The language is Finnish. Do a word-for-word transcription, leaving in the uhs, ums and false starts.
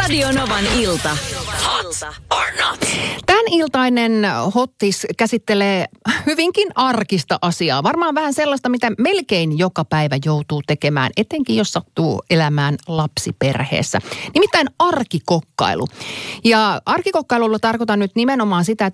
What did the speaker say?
Radio Novan ilta. Hot or not? Tämän iltainen Hottis käsittelee hyvinkin arkista asiaa. Varmaan vähän sellaista, mitä melkein joka päivä joutuu tekemään, etenkin jos sattuu elämään lapsiperheessä. Nimittäin arkikokkailu. Ja arkikokkailulla tarkoitan nyt nimenomaan sitä, että